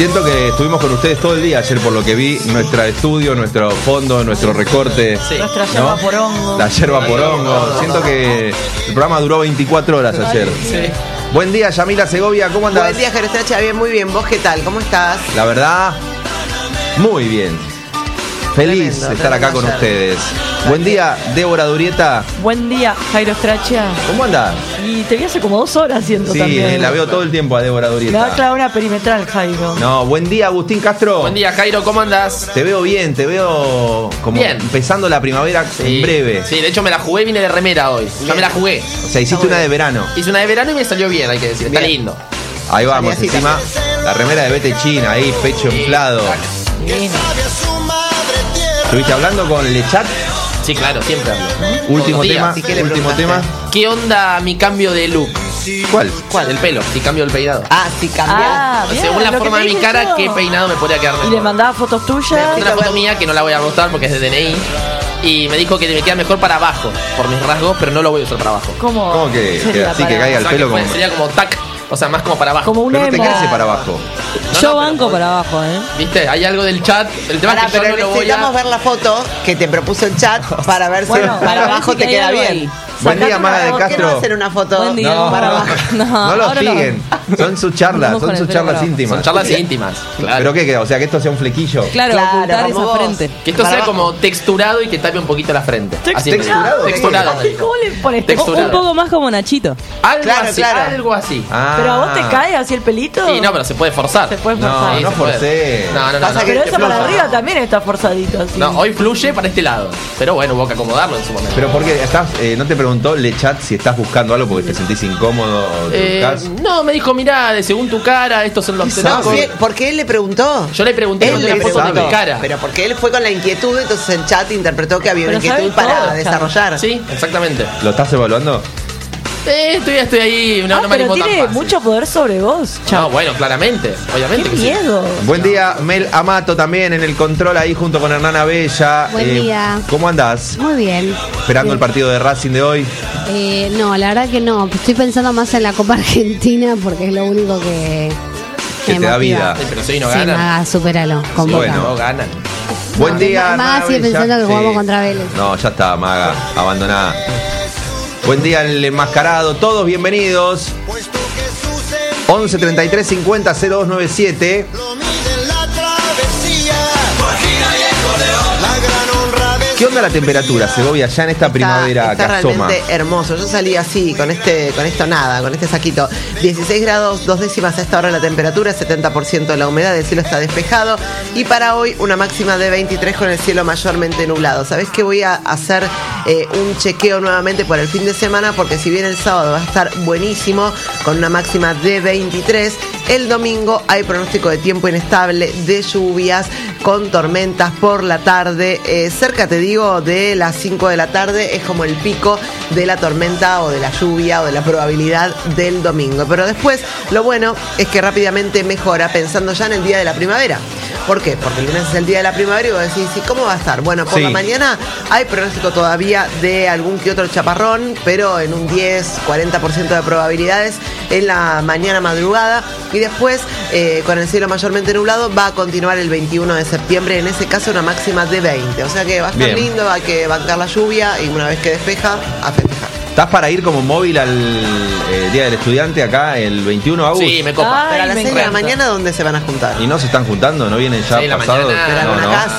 Siento que estuvimos con ustedes todo el día ayer, por lo que vi, nuestro estudio, nuestro fondo, nuestro recorte. Sí. Nuestra yerba porongo. La yerba porongo. Siento que el programa duró 24 horas ayer. Sí. Buen día, Yamila Segovia, ¿cómo andás? Buen día, Jairo Stracha, bien, muy bien. ¿Vos qué tal? ¿Cómo estás? La verdad, muy bien. Feliz Tremendo, de estar acá con tremendo ustedes. Buen día, Débora Durieta. Buen día, Jairo Strachia. ¿Cómo andás? Y te vi hace como 2 horas haciendo Sí, también. la veo todo el tiempo a Débora Me va a Durieta. clavar una perimetral, Jairo. No, buen día, Agustín Castro. Buen día, Jairo, ¿cómo andás? Te veo bien, te veo como Bien. empezando la primavera en breve. Sí, de hecho me la jugué y vine de remera hoy. Ya me la jugué. O sea, hiciste una de verano. Hice una de verano y me salió bien, hay que decir. Está Bien. lindo. Ahí vamos, Salí así encima la remera de Bete China, ahí, pecho inflado. Divino. ¿Estuviste hablando con Lechat? Sí, claro, siempre hablo. Último Todos los tema, días. ¿Y qué le último preguntaste? tema. ¿Qué onda mi cambio de look? ¿Cuál? ¿Cuál? El pelo, si cambio el peinado. Ah, sí, cambiar. Ah, bien, Según la lo que forma te de mi dije cara, yo. ¿qué peinado me podría quedar Y le mejor? mandaba fotos tuyas. Una foto mía que no la voy a mostrar porque es de DNI. Y me dijo que me queda mejor para abajo, por mis rasgos, pero no lo voy a usar para abajo. ¿Cómo? ¿Cómo que sería así que para- caiga el O sea, pelo que como... sería como tac, o sea, más como para abajo. Como un Pero no te emo. crece para abajo. No, Yo no, banco pero- para abajo, ¿Viste? Hay algo del chat. El tema Pará, es que yo pero no lo voy necesitamos a... ver la foto que te propuso el chat para ver si Bueno, para para ver abajo si te hay queda algo bien. ahí. Buen día, Sacate Maga una de ¿Por qué no Castro. hacer una foto Buen día. No, para abajo? no los ahora no. siguen. Son sus charlas, Vamos son con sus el pelo charlas para abajo. íntimas. Son charlas íntimas, claro. ¿Pero qué? O sea, que esto sea un flequillo. Claro, Claro, ocultar como esa vos. frente. Que esto Para sea abajo. como texturado y que tape un poquito la frente. Así me dijo. ¿Texturado? Texturado. me dijo. ¿Cómo le pones? Texturado. Un poco más como Nachito. Algo Claro, así, claro. algo así. Ah. ¿Pero a vos te cae así el pelito? Sí, no, pero se puede forzar. Se puede No, forzar. Sí, no se puede. forcé. No, no, no. Pasa no. que Pero te eso para fluya. arriba también está forzadito así. No, hoy fluye para este lado. Pero bueno, hubo que acomodarlo en su momento. Pero porque estás, no te preguntó Lechat si estás buscando algo porque te sentís incómodo o te buscás. No, me dijo, mirá, según tu cara, estos son los ¿Y No, sabe? sí, porque él le preguntó. Yo le pregunté Él con le una foto de preguntó. mi cara. Pero porque él fue con la inquietud, entonces el chat interpretó que había una Pero sabe inquietud para todo, chat. desarrollar. Sí, exactamente. ¿Lo estás evaluando? Estoy ahí, no, no me pero animo tan tiene fácil. mucho poder sobre vos, No, chao. bueno, claramente. Obviamente Qué que sí. miedo. Buen día, Mel Amato también en el control ahí junto con Hernana Bella. Buen día. ¿Cómo andás? Muy bien. Esperando el partido de Racing de hoy. No, la verdad que no. Estoy pensando más en la Copa Argentina porque es lo único que Que me te da motiva. vida. Sí, pero si hoy no Sí, ganan. Maga, supéralo. Con Sí, Boca. bueno. No ganan. Buen día, Maga Hernana sigue Bella. pensando que jugamos Sí. contra Vélez. No, ya está, Maga, abandonada. Buen día, el enmascarado. Todos bienvenidos. 11 33 50 0297. ¿Qué onda la temperatura, Segovia, ya en esta primavera Está que asoma? realmente hermoso. Yo salí así, con esto nada, con este saquito. 16 grados, 2 décimas a esta hora la temperatura, 70% de la humedad, el cielo está despejado. Y para hoy una máxima de 23 con el cielo mayormente nublado. ¿Sabés que voy a hacer un chequeo nuevamente por el fin de semana? Porque si bien el sábado va a estar buenísimo, con una máxima de 23, el domingo hay pronóstico de tiempo inestable, de lluvias, con tormentas por la tarde. Cerca, te digo, de las 5 de la tarde es como el pico de la tormenta o de la lluvia o de la probabilidad del domingo. Pero después, lo bueno es que rápidamente mejora pensando ya en el día de la primavera. ¿Por qué? Porque el lunes es el día de la primavera y vos decís, ¿y cómo va a estar? Bueno, por Sí. la mañana hay pronóstico todavía de algún que otro chaparrón, pero en un 10-40% de probabilidades en la mañana madrugada. Y después, con el cielo mayormente nublado, va a continuar el 21 de septiembre, en ese caso una máxima de 20. O sea que va a estar Bien. lindo, hay que bancar la lluvia y una vez que despeja, a festejar. ¿Estás para ir como móvil al Día del Estudiante acá el 21 de agosto? Sí, me copa. Ay, Pero a las me 6 de la encanta. mañana, ¿dónde se van a juntar? ¿Y no se están juntando? ¿No vienen ya Sí, la pasados? mañana. Pero en No, una no. casa.